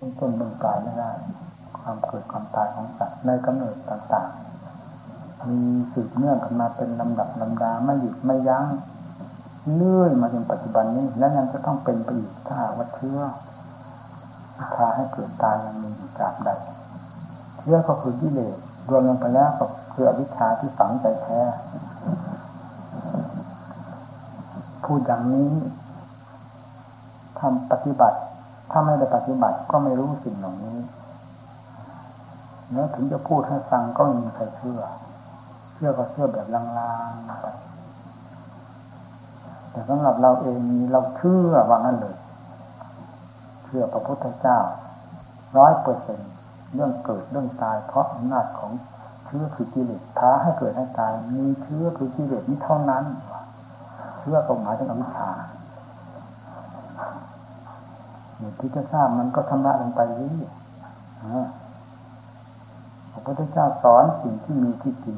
ต้นเบื้องปลายไม่ได้ความเกิดความตายของสัตว์ในกำเนิดต่างๆมีสืบเนื่องกันมาเป็นลำดับลำดาไม่หยุดไม่ยั้งเลื่อยมาจนปัจจุบันนี้และยังจะต้องเป็นไปอีกถ้าว่าเชื้อพาให้เกิดตายยังมีอยู่ตราบใดเชื้อก็คือกิเลสรวมลงไปแล้วก็คืออวิชชาที่ฝังใจแท้พูดอย่างนี้ทำปฏิบัติถ้าไม่ได้ปฏิบัติก็ไม่รู้สิ่งเหล่านี้แล้วถึงจะพูดให้ฟังก็ไม่มีใครเชื่อก็เชื่อแบบลางๆไปแต่สำหรับเราเองเราเชื่อว่างั้นเลยเชื่อพระพุทธเจ้า 100% เรื่องเกิดเรื่องตายเพราะอำนาจของเชื้อคือกิเลสท้าให้เกิดให้ตายมีเชื้อคือกิเลสนี้เท่านั้นเชื้อก็หมายถึงอวิชชาที่จะทราบมันก็ชำระลงไปนี้พระพุทธเจ้าสอนสิ่งที่มีที่จริง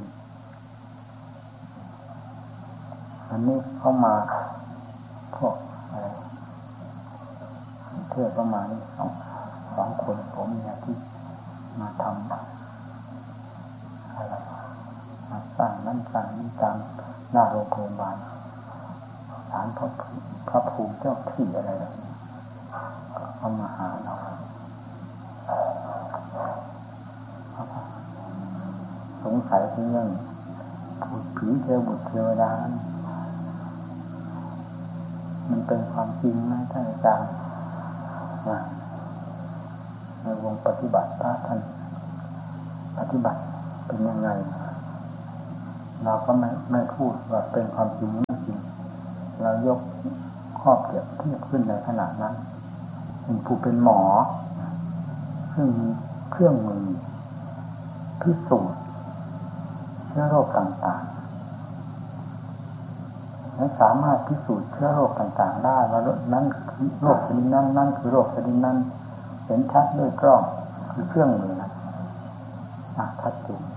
อันนี้เข้ามาพวกอะไรเทศประมาณนี้สองคนผมเนี่ยที่มาทำอะไรมาสร้างนั่นสร้างนี่ตามหน้าโรงพยาบาลศาลพระภูมิเจ้าที่อะไรแบบนี้เอามาหาเราสงสัยเรื่องพูดผีเทวบุตรเทวดามันเป็นความจริงไหมท่านอาจารย์ในวงปฏิบัติพระท่านปฏิบัติเป็นยังไงเราก็ไม่พูดว่าเป็นความจริงไม่จริงเรายกข้อเปรียบเทียบขึ้นในขณะนั้นเป็นผู้เป็นหมอซึ่งมีเครื่องมือพิสูจน์เชื้อโรคต่างๆและสามารถพิสูจน์เชื้อโรคต่างๆได้ว่านั่นคือโรคชนิดนั้นนั่นคือโรคชนิดนั้นเห็นชัดด้วยกล้องคือเครื่องมือนะชัดเจน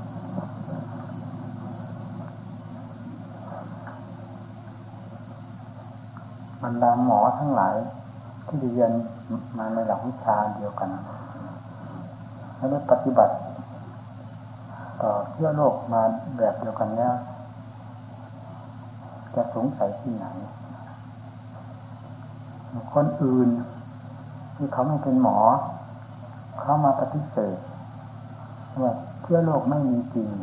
บรรดาหมอทั้งหลายที่เรียนมาในหลักวิชาเดียวกันและได้ปฏิบัติต่อเชื้อโรคมาแบบเดียวกันแล้วจะสงสัยที่ไหนคนอื่นที่เขาไม่เป็นหมอเขามาปฏิเสธว่าเชื้อโรคไม่มีจริง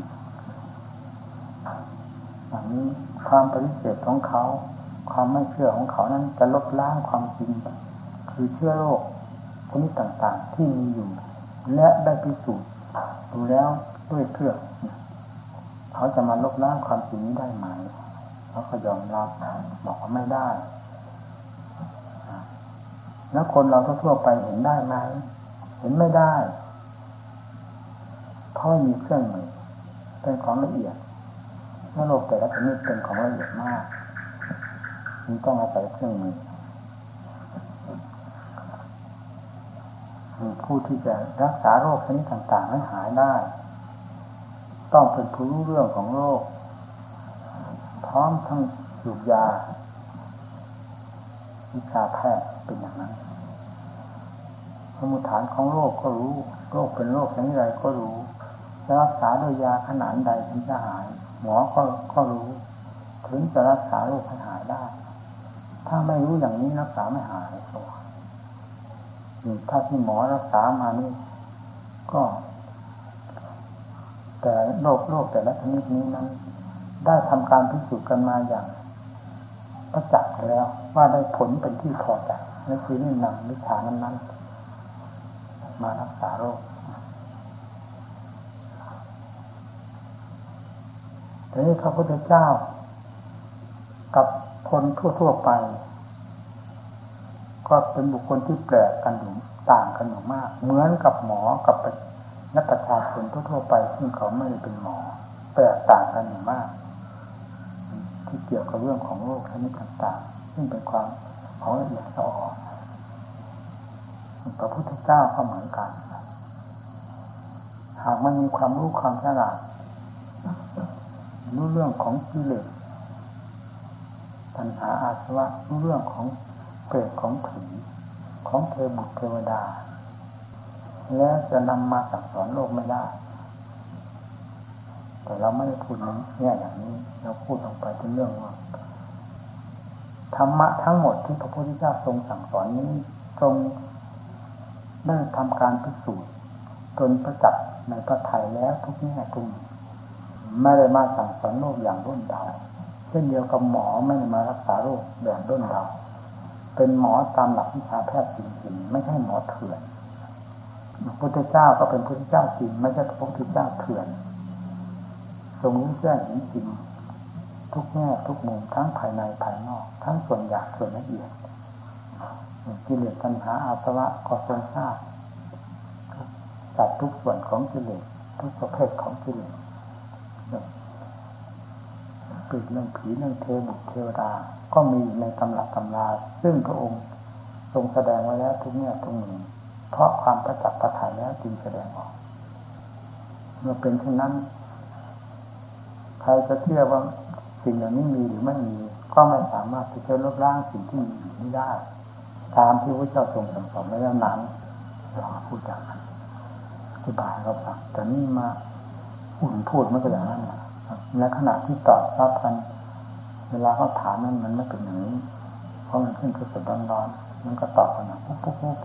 อย่างนี้ความปฏิเสธของเขาความไม่เชื่อของเขานั้นจะลบล้างความจริงคือเชื้อโรคชนิดต่างๆที่มีอยู่และได้พิสูจน์ดูแล้วด้วยเครื่องเขาจะมาลบล้างความจริงนี้ได้ไหมเขาก็ยอมรับบอกว่าไม่ได้แล้วคนเราทั่วไปเห็นได้ไหมเห็นไม่ได้เพราะมีเครื่องมือเป็นของละเอียดเชื้อโรคแต่ละชนิดเป็นของละเอียดมากจึงต้องอาศัยเครื่องมือผู้ที่จะรักษาโรคชนิดต่างๆให้หายได้ต้องเป็นผู้รู้เรื่องของโรคพร้อมทั้งสูบยาวิชาแพทย์เป็นอย่างนั้นสมุฏฐานของโรคก็รู้โรคเป็นโรคชนิดใดก็รู้จะรักษาด้วยยาขนาดใดถึงจะหายหมอก็รู้ถึงจะรักษาโรคให้หายได้ถ้าไม่รู้อย่างนี้รักษาไม่หายตัวถ้าที่หมอรักษามานี่ก็แต่โรคแต่ละชนิดนี้นั้นได้ทำการพิสูจน์กันมาอย่างประจักษ์แล้วว่าได้ผลเป็นที่พอใจในชีวิตนำวิชานั้นๆมารักษาโรคแต่นี้พระพุทธเจ้ากับคนทั่วๆไปก็เป็นบุคคลที่แปลกกันอยู่ต่างกันอยู่มากเหมือนกับหมอกับนักประชาชนทั่วๆไปซึ่งเขาไม่ได้เป็นหมอแตกต่างกันอยู่มากที่เกี่ยวกับเรื่องของโรคชนิดต่างๆซึ่งเป็นความของละเอียดละออพระพุทธเจ้าก็เหมือนกันหากมันมีความรู้ความฉลาดรู้เรื่องของกิเลสตัณหาอาสวะรู้เรื่องของเปรตของผีของเทวบุตรเทวดาแล้วจะนำมาสั่งสอนโลกไม่ได้แต่เราไม่ได้พูดเนี่ยอย่างนี้เราพูดลงไปเป็นเรื่องว่าธรรมะทั้งหมดที่พระพุทธเจ้าทรงสั่งสอนนี้ทรงได้ทำการพิสูจน์จนประจักษ์ในพระทัยแล้วทุกแง่ทุกมุมไม่ได้มาสั่งสอนโลกอย่างด้นเดาเช่นเดียวกับหมอไม่ได้มารักษาโรคแบบด้นเดาเป็นหมอตามหลักวิชาแพทย์จริงๆไม่ใช่หมอเถื่อนพระพุทธเจ้าก็เป็นพระพุทธเจ้าจริงไม่ใช่พระพุทธเจ้าเถื่อนทรงรู้แจ้งเห็นจริงทุกแง่ทุกมุมทั้งภายในภายนอกทั้งส่วนหยาบส่วนละเอียดกิเลสตัณหาอาสวะก็ทรงทราบจัดทุกส่วนของกิเลสทุกประเภทของกิเลสปิดเรื่องผีเรื่องเทวดาก็มีในตำรับตำราซึ่งพระองค์ทรงแสดงไว้แล้วทุกแง่ทุกมุมเพราะความประจักษ์ประทัยแล้วจึงแสดงออกเมื่อเป็นเช่นนั้นใครจะเชื่อว่าสิ่งเหล่านี้มีหรือไม่มีก็ไม่สามารถที่จะลบล้างสิ่งที่มีอยู่นี้ได้ตามที่พระเจ้าทรงสั่งสอนไว้แล้วนั้นเราพูดอย่างนั้นอธิบายเราฟังแต่นี่มาพูดมันก็อย่างนั้นในขณะที่ตอบรับกันเวลาเขาถามนั้นมันไม่เป็นอย่างนี้เพราะมันขึ้นสดๆร้อนๆมันก็ตอบกันปุ๊บ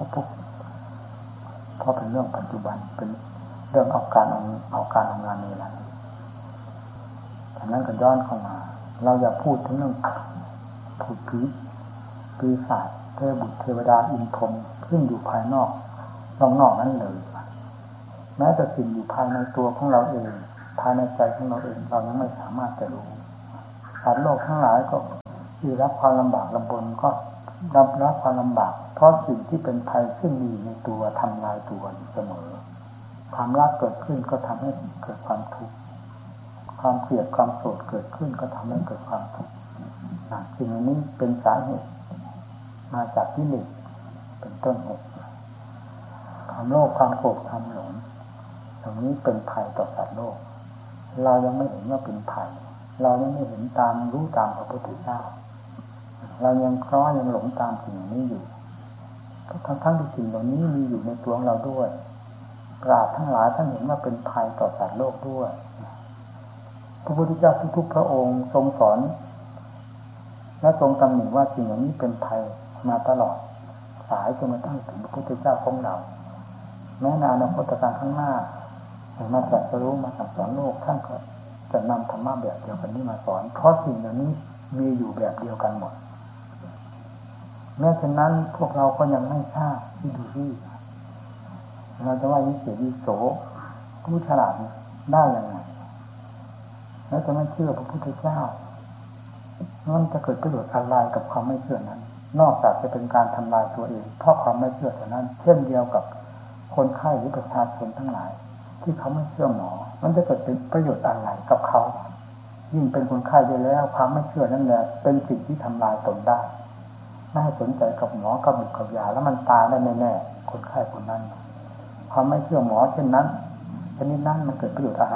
เพราะเป็นเรื่องปัจจุบันเป็นเรื่องเอาการทำงานในเวลานี้ฉะนั้นก็ย้อนเข้ามาเราอย่าพูดถึงเรื่องพูดปีศาจเทพบุตรเทวดาอินพรหมซึ่งอยู่ภายนอกนั้นเลยแม้แต่สิ่งอยู่ภายในตัวของเราเองภายในใจของเราเองเรายังไม่สามารถจะรู้สัตว์โลกทั้งหลายก็ที่รับความลำบากลำบนก็รับความลำบากเพราะสิ่งที่เป็นภัยซึ่งมีในตัวทำลายตัวเสมอความรักเกิดขึ้นก็ทำให้เกิดความทุกข์ความเกลียดความโกรธเกิดขึ้นก็ทำให้เกิดความทุกข์สิ่งนี้เป็นสาเหตุมาจากกิเลสเป็นต้นเหตุความโลภความโกรธความหลงตรงนี้เป็นภัยต่อสัตว์โลกเรายังไม่เห็นว่าเป็นภัยเรายังไม่เห็นตามรู้ตามพระพุทธเจ้าเรายังคล้อยยังหลงตามสิ่งนี้อยู่ทั้งที่สิ่งเหล่านี้มีอยู่ในตัวเราด้วยปราชญ์ทั้งหลายท่านเห็นว่าเป็นภัยต่อสัตว์โลกด้วยพระพุทธเจ้าทุกๆพระองค์ทรงสอนและทรงตำหนิว่าสิ่งเหล่านี้เป็นภัยมาตลอดสายจนมาตั้งถึงพระพุทธเจ้าของเราแม้ในอนาคตการข้างหน้ามาตรัสรู้มาสั่งสอนโลกท่านก็จะนำธรรมะแบบเดียวกันนี้มาสอนเพราะสิ่งเหล่านี้มีอยู่แบบเดียวกันหมดแม้ฉะนั้นพวกเราก็ยังไม่ทราบที่ดูที่เราจะว่าวิเศษวิโสผู้ฉลาดได้ยังไงแล้วจะไม่เชื่อพระพุทธเจ้านั่นจะเกิดประโยชน์อะไรกับความไม่เชื่อนั้นนอกจากจะเป็นการทำลายตัวเองเพราะความไม่เชื่อเท่านั้นเช่นเดียวกับคนไข้หรือประชาชนทั้งหลายที่เขาไม่เชื่อหมอมันจะเกิดเป็นประโยชน์อะไรกับเขายิ่งเป็นคนไข้ไปแล้วความไม่เชื่อนั่นแหละเป็นสิ่งที่ทำลายตนได้ไม่ให้สนใจกับหมอกับบุกับยาแล้วมันตายได้แน่ๆคนไข้คนนั้นความไม่เชื่อหมอเช่นนั้นชนิดนั้นมันเกิดประโยชน์อะไร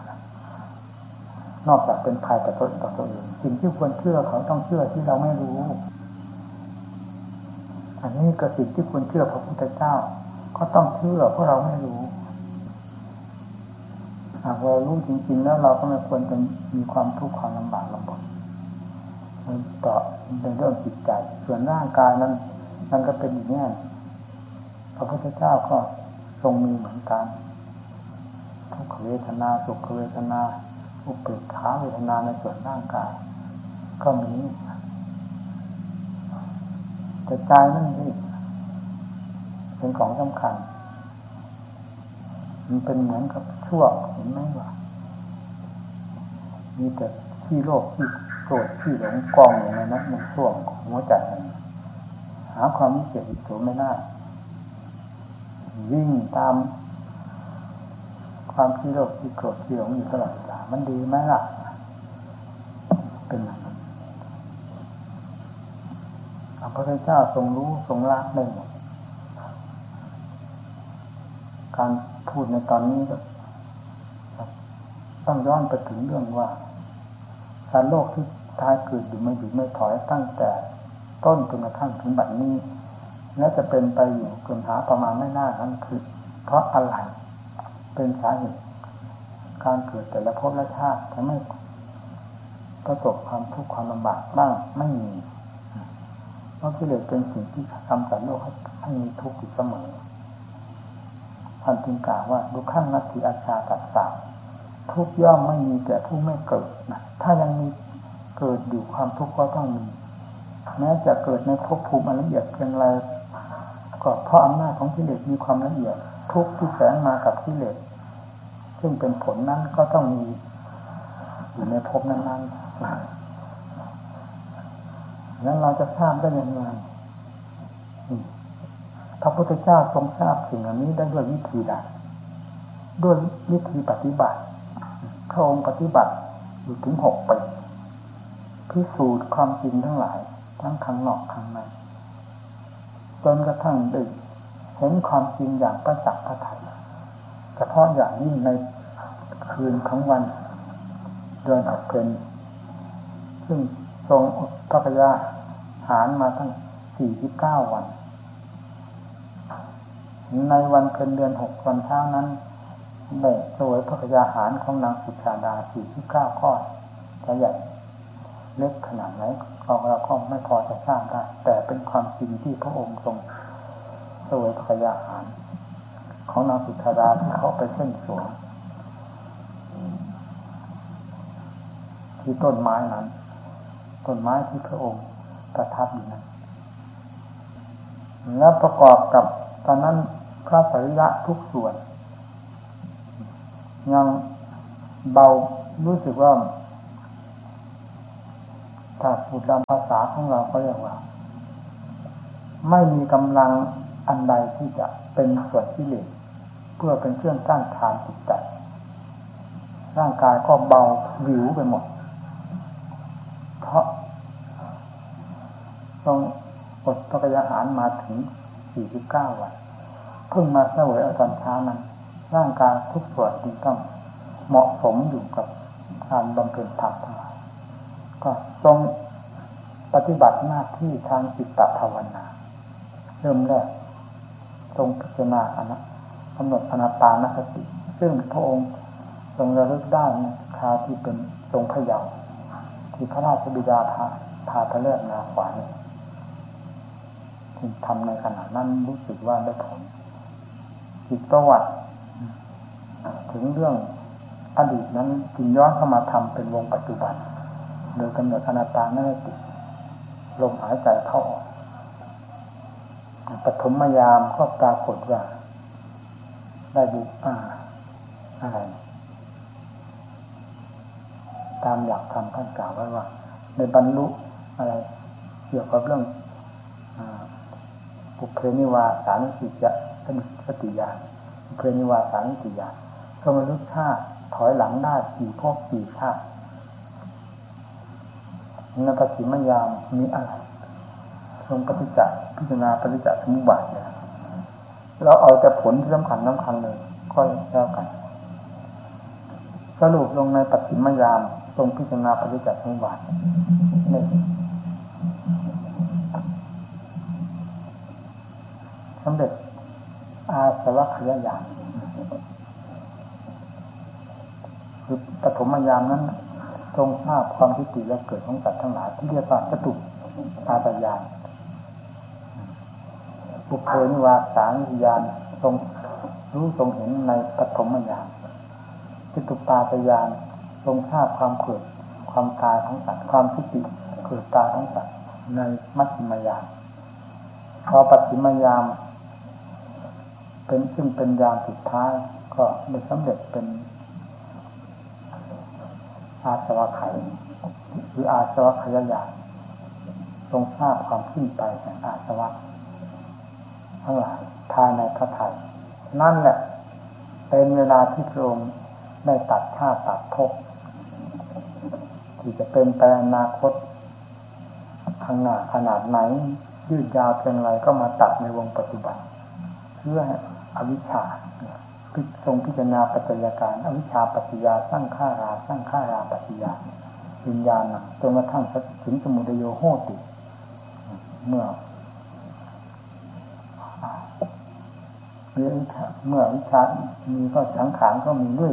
นอกจากเป็นภัยต่อตัวเองสิ่งที่ควรเชื่อเขาต้องเชื่อที่เราไม่รู้อันนี้ก็สิ่งที่ควรเชื่อพระพุทธเจ้าก็ต้องเชื่อเพราะเราไม่รู้หากเรารู้จริงๆแล้วเราก็ไม่ควรจะมีความทุกข์ความลำบากลำบนต่อในเรื่องจิตใจส่วนร่างกายนั้นมันก็เป็นอย่างนี้พระพุทธเจ้าก็ทรงมีเหมือนกันทุกขเวทนาสุขเวทนาอุเบกขาเวทนาในส่วนร่างกายก็มีแต่ใจนั่นนี่เป็นของสำคัญมันเป็นเหมือนกับช่วงเห็นไหมว่ามีแต่ที่โลภที่โกรธที่หลงกองอยู่ในนั้นในช่วงของหัวใจหาความวิเศษวิโสไม่ได้วิ่งตามความที่โลภที่โกรธที่หลงอยู่ตลอดเวลามันดีไหมล่ะเป็นอย่างนั้นพระพุทธเจ้าทรงรู้ทรงละได้หมดการพูดในตอนนี้ก็ต้องย้อนไปถึงเรื่องว่าสัตว์โลกที่ตายเกิดอยู่ไม่หยุดไม่ถอยตั้งแต่ต้นจนกระทั่งถึงบัดนี้และจะเป็นไปอยู่จนหาประมาณไม่น่านั้นคือเพราะอะไรเป็นสาเหตุการเกิดแต่ละภพและชาติทำให้ประสบความทุกข์ความลำบากบ้างไม่มีเพราะกิเลสเป็นสิ่งที่ทำสัตว์โลกให้มีทุกข์อยู่เสมอท่านจึงกล่าวว่าดุขังนัตถิอาชาตัสสะทุกข์ย่อมไม่มีแก่ผู้ไม่เกิดนะถ้ายังมีเกิดอยู่ความทุกข์ก็ต้องมีแม้จะเกิดในภพภูมิอันละเอียดเพียงไรก็เพราะอำนาจของกิเลสมีความละเอียดทุกข์ที่แฝงมากับกิเลสซึ่งเป็นผลนั้นก็ต้องมีอยู่ในภพนั้นๆนั้นเราจะทราบได้ยังไงพระพุทธเจ้าทรงทราบสิ่งเหล่านี้ได้ด้วยวิธีใดด้วยวิธีปฏิบัติพระองค์ปฏิบัติอยู่ถึง6 ปีพิสูจน์ความจริงทั้งหลายทั้งข้างนอกข้างในจนกระทั่งได้เห็นความจริงอย่างประจักษ์พระทัยเฉพาะอย่างยิ่งในคืนของวันเดือนออกเพ็ญซึ่งทรงอดพระกยาหารมาทั้ง49 วันในวันเพ็ญเดือน6 วันเช้านั้นได้เสวยพระกยาหารของนางสุชาดา49 ข้อจะใหญ่เล็กขนาดไหนเราก็ไม่พอจะทราบได้แต่เป็นความจริงที่พระองค์ทรงเสวยพระกยาหารของนางสุชาดาที่เขาไปเส้นสวงที่ต้นไม้นั้นต้นไม้ที่พระองค์ประทับอยู่นั้นแล้วประกอบกับตอนนั้นพระสรีระทุกส่วนยังเบารู้สึกว่าถ้าพูดตามภาษาของเราก็เรียกว่าไม่มีกำลังอันใดที่จะเป็นส่วนกิเลสเพื่อเป็นเครื่องต้านทานจิตใจร่างกายก็เบาวิวไปหมดเพราะต้องอดพระกยาหารมาถึง49 วันเพิ่งมาเสวยเอาตอนเช้านั้นร่างกายทุกส่วนจึงต้องเหมาะสมอยู่กับการบำเพ็ญธรรมทั้งหลายก็ทรงปฏิบัติหน้าที่ทางจิตภาวนาเริ่มแรกทรงพิจารณากำหนดอนาปานสติซึ่งพระองค์ทรงระลึกได้คราวที่เป็นทรงพระเยาว์ที่พระราชบิดาพาพระเลิศนาขวานที่ทำในขณะนั้นรู้สึกว่าได้ผลจิตประวัติถึงเรื่องอดีตนั้นจึงย้อนเข้ามาทำเป็นวงปัจจุบันโดยกำหนดอนาปานสติลมหายใจเข้าออกปฐมยามก็ปรากฏว่าได้บุอะไรตามหลักธรรมท่านกล่าวไว้ว่าในบรรลุอะไรเกี่ยวกับเรื่องปุเพนิวาสานิสิจะเป็นสติญาณปุเพนิวาสานิสิญาณก็มาลึกชาติถอยหลังได้กี่ภพกี่ชาติในปฐมยามมีอะไรทรงปฏิจจพิจารณาปฏิจจสมุปบาทเนี่ยเราเอาแต่ผลที่สำคัญเลยก็แล้วกันสรุปลงในปฐมยามทรงพิจารณาปฏิจจสมุปบาทนี่สำเร็จอาสวัคยญาณคือปฐมยามนั้นทรงทราบความทิฏฐิและเกิดของสัตว์ทั้งหลายที่เรียกว่าจตุปาตญาณปุเพนิวาสานิญาณทรงรู้ทรงเห็นในปฐมญาณจตุปาตญาณทรงทราบความเกิดความตายของสัตว์ความทิฏฐิเกิดตายของสัตว์ในมัชฌิมญาณพอปัจฉิมญาณเป็นซึ่งเป็นญาณสุดท้ายก็ได้สำเร็จเป็นอาสวะไขยหรืออาสวะขยญาณทรงทราบความขึ้นไปแห่งอาสวะทั้งหลายภายในพระทัยนั่นแหละเป็นเวลาที่พระองค์ได้ตัดชาติตัดภพที่จะเป็นไปอนาคตข้างหน้าขนาดไหนยืดยาวเพียงไรก็มาตัดในวงปัจจุบันเพื่ออวิชชาทรงพิจารณาปัจจัยการอวิชชาปัจจยาสร้างข้าราสร้างข้าราปัจจยาวิญญาณจนกระทั่งถึงสมุทัยโยโหติเมื่อเมื่อวิชามีก็สังขารก็มีเรื่อย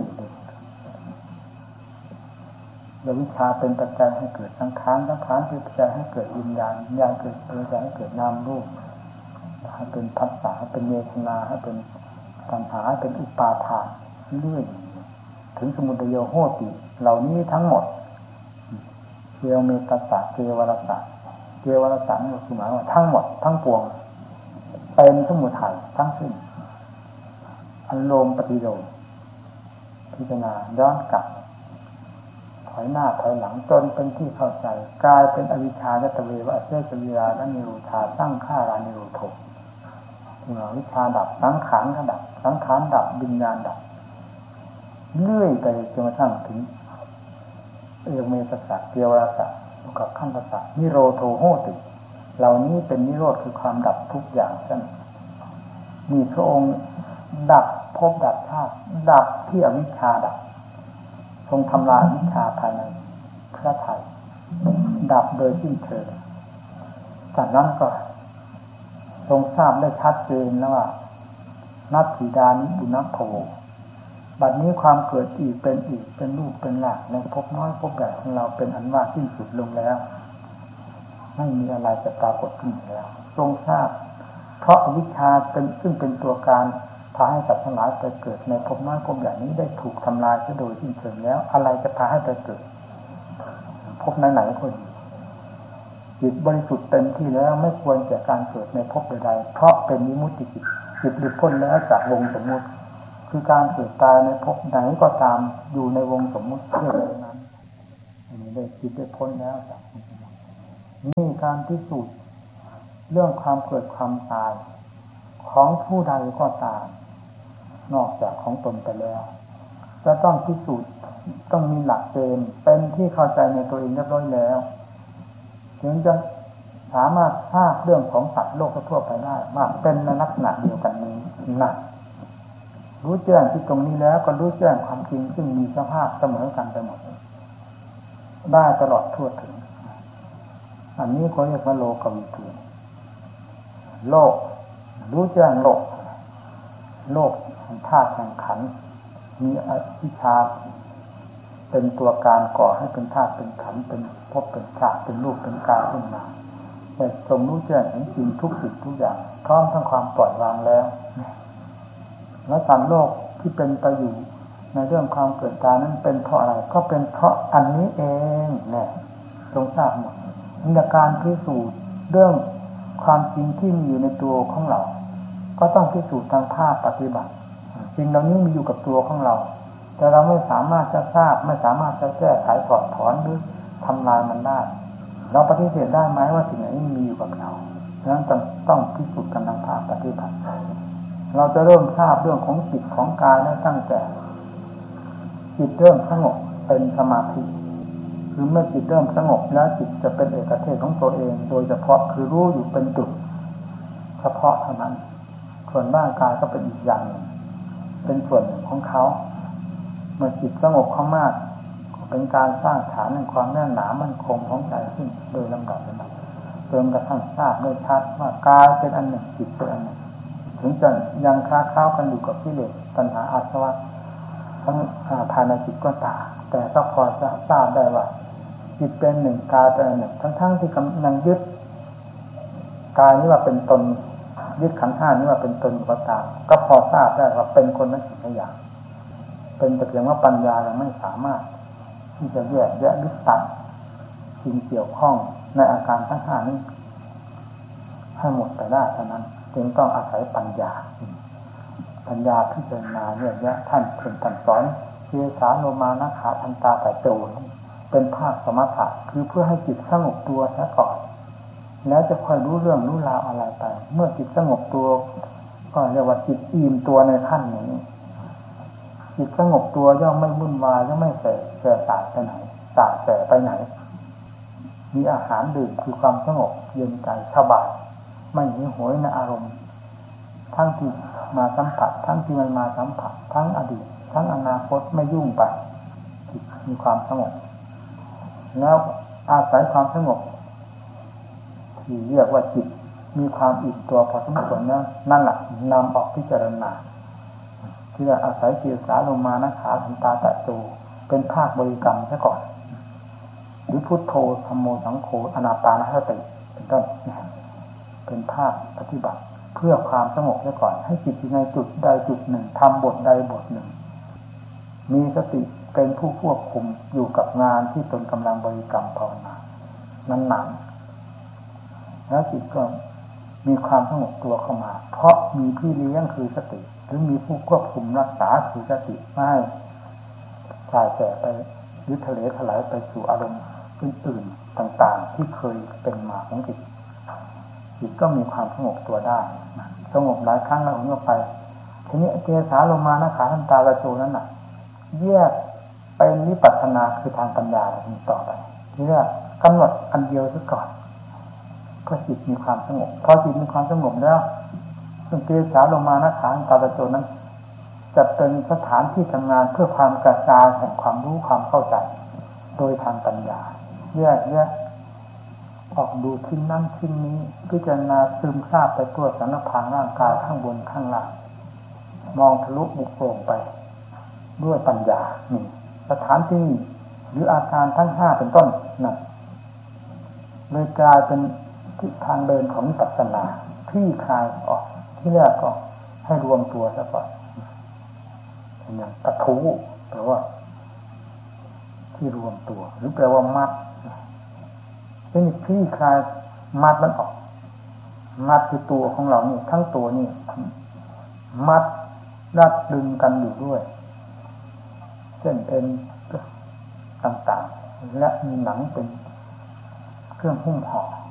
เดี๋ยววิชาเป็นปัจจัยให้เกิดสังขารสังขารเป็นปัจจัยให้เกิดวิญญาณวิญญาณเกิดปัจจัยให้เกิดนามรูปให้เป็นภัสสะให้เป็นเวทนาให้เป็นตัณหาให้เป็นอุปาทานเรื่อยถึงสมุทัยโหติเหล่านี้ทั้งหมดเกวเมตัสสะเกวรสะเกวรสะนี่คือหมายว่าทั้งหมดทั้งปวงเป็นสมุทัยทั้งสิ้นอารมณ์ปฏิโลมพิจารณาย้อนกลับถอยหน้าถอยหลังจนเป็นที่เข้าใจกลายเป็นอวิชชาและตะเววะเสสวิราและนิโรธาตั้งฆ่ารานิโรธกเมื่อวิชาดับสังขารก็ดับสังขารดับวิญญาณดับเลื่อยไปจนกระทั่งถึงเอเมตัสสะเกวรสะกับขั้นตัสสะนิโรโธโหติเหล่านี้เป็นนิโรธคือความดับทุกอย่างนั่นมีพระองค์ดับภพดับชาติดับที่อวิชชาดับทรงทำลายวิชชาภายในพระทัยดับโดยสิ้นเชิงจากนั้นก็ทรงทราบได้ชัดเจนแล้วว่านัตถิดานิปุณพโภบัดนี้ความเกิดอีกเป็นรูปเป็นหลักในภพน้อยภพใหญ่ของเราเป็นอันว่าสิ้นสุดลงแล้วไม่มีอะไรจะปรากฏขึ้นแล้วทรงทราบเพราะอวิชชาเป็นซึ่งเป็นตัวการพาให้สัตว์ทั้งหลายไปเกิดในภพน้อยภพใหญ่นี้ได้ถูกทำลายโดยสิ้นเชิงแล้วอะไรจะพาให้ไปเกิดภพไหนๆก็ดีจิตบริสุทธิ์เต็มที่แล้วไม่ควรแก่การเกิดในภพใดๆเพราะเป็นวิมุตติจิตหลุดพ้นแล้วจากวงสมมุติคือการเกิดตายในภพไหนก็ตามอยู่ในวงสมมุติเท่านั้นอันนี้ได้จิตได้พ้นแล้วจากนี่การพิสูจน์เรื่องความเกิดความตายของผู้ใดก็ตามนอกจากของตนไปแล้วจะต้องพิสูจน์ต้องมีหลักเกณฑ์เป็นที่เข้าใจในตัวเองเรียบร้อยแล้วถึงจะสามารถทราบเรื่องของสัตว์โลกทั่วไปได้ว่าเป็นในลักษณะเดียวกันนี้นะรู้แจ้งที่ตรงนี้แล้วก็รู้แจ้งความจริงซึ่งมีสภาพเสมอกันไปหมดได้ตลอดทั่วถึงอันนี้เขาเรียกว่าโลกวิทูโลกรู้แจ้งโลกแห่งธาตุแห่งขันธ์มีอวิชชาเป็นตัวการก่อให้เป็นธาตุเป็นขันธ์เป็นภพเป็นชาติเป็นรูปเป็นกายขึ้นมาแต่ทรงรู้แจ้งเห็นจริงทุกสิ่งทุกอย่างพร้อมทั้งความปล่อยวางแล้วและสัตว์โลกที่เป็นไปอยู่ในเรื่องความเกิดตายนั้นเป็นเพราะอะไรก็เป็นเพราะอันนี้เองเนี่ยทรงทราบหมดในการพิสูจน์เรื่องความจริงที่มีอยู่ในตัวของเราก็ต้องพิสูจน์ทางภาคปฏิบัติสิ่งเหล่านี้มีอยู่กับตัวของเราแต่เราไม่สามารถจะทราบไม่สามารถจะแก้ไขถอดถอนหรือทำลายมันได้เราปฏิเสธได้ไหมว่าสิ่งไหนมีอยู่กับเราดังนั้นต้องพิสูจน์กันทางภาคปฏิบัติเราจะเริ่มทราบเรื่องของจิตของกายได้ตั้งแต่จิตเริ่มสงบเป็นสมาธิคือเมื่อจิตเริ่มสงบแล้วจิตจะเป็นเอกเทศของตัวเองโดยเฉพาะคือรู้อยู่เป็นจุดเฉพาะเท่านั้นส่วนร่างกายก็เป็นอีกอย่างหนึ่งเป็นส่วนหนึ่งของเขาเมื่อจิตสงบเข้ามากก็เป็นการสร้างฐานแห่งความแน่นหนามั่นคงของใจขึ้นโดยลำดับจนกระทั่งทราบโดยชัดว่ากายเป็นอันหนึ่งจิตเป็นอันหนึ่งถึงจะยังค้าเข้ากันอยู่กับกิเลสตัณหาอาสวะทั้งภายในจิตก็ตามแต่ก็พอจะทราบได้ว่าจิตเป็นหนึ่งกายเป็นหนึ่งทั้งที่กำลังยึดกายนี้ว่าเป็นตนยึดขันธ์ห้านี้ว่าเป็นตนก็ตามก็พอทราบได้ว่าเป็นคนละสิ่งละอย่างเป็นแต่เพียงว่าปัญญายังไม่สามารถที่จะแยกแยะหรือตัดสิ่งเกี่ยวข้องในอาการทั้งห้านี้ให้หมดไปได้เท่านั้นจึงต้องอาศัยปัญญาพิจารณาเนี่ยแยะท่านสอนเจสาโลมานะขาทันตาแต่โจเป็นภาคสมถะคือเพื่อให้จิตสงบตัวซะก่อนแล้วจะค่อยรู้เรื่องรู้ราวอะไรไปเมื่อจิตสงบตัวก็เรียกว่าจิตอิ่มตัวในขั้นนี้จิตสงบตัวย่อมไม่วุ่นวายย่อมไม่แสบสายไปไหนสาแสไปไหนมีอาหารดื่มคือความสงบเย็นใจสบายไม่หิวโหยในอารมณ์ทั้งที่มาสัมผัสทั้งที่ไม่มาสัมผัสทั้งอดีตทั้งอนาคตไม่ยุ่งไปจิตมีความสงบแล้วอาศัยความสงบที่เรียกว่าจิตมีความอิ่มตัวพอสมควรนะนั่นแหละนำออกพิจารณาที่จะอาศัยเกียรสาลงมานะขาทันตาตะโจเป็นภาคบริกรรมซะก่อนหรือพุทโธธัมโมสังโฆอนาปานสติเป็นต้นเป็นภาคปฏิบัติเพื่อความสงบซะก่อนให้จิตอยู่ในจุดใดจุดหนึ่งทำบทใดบทหนึ่งมีสติเป็นผู้ควบคุมอยู่กับงานที่ตนกำลังบริกรรมภาวนานั้นๆแล้วจิตก็มีความสงบตัวเข้ามาเพราะมีพี่เลี้ยงคือสติหรือมีผู้ควบคุมรักษาคือสติไม่ให้สายแสไปหรือทะเลถลายไปสู่อารมณ์อื่นๆต่างๆที่เคยเป็นมาของจิตก็มีความสงบตัวได้สงบหลายครั้งแล้วผมก็ไปทีนี้เจสาลงมานะขาทันตาตะโจนั้นน่ะแยกเป็นวิปัสสนาคือทางปัญญาต่อไปทีแรกกำหนดอันเดียวซะก่อนก็จิตมีความสงบพอจิตมีความสงบแล้วซึ่งเจสาลงมานะขาทันตาตะโจนั้นจะเป็นสถานที่ทำงานเพื่อความกระจายแห่งความรู้ความเข้าใจโดยทางปัญญาแยกแยะออกดูชิ้นนั้นชิ้นนี้พิจารณาซึมซาบไปทั่วสารพางร่างกายข้างบนข้างล่างมองทะลุบุโป่งไปด้วยปัญญานี่สถานที่หรืออาการทั้งห้าเป็นต้นนั่นเลยกลายเป็นทิศทางเดินของวิปัสสนาที่คลายออกที่แรกก็ให้รวมตัวซะก่อนอย่างกระทู้แปลว่าที่รวมตัวหรือแปลว่ามัดเป็นที่คลายมัดมันออกมัดคือตัวของเรานี่ทั้งตัวนี่มัดรัดดึงกันอยู่ด้วยเส้นเอ็นต่างๆและมีหนังเป็นเครื่องหุ้มห่อ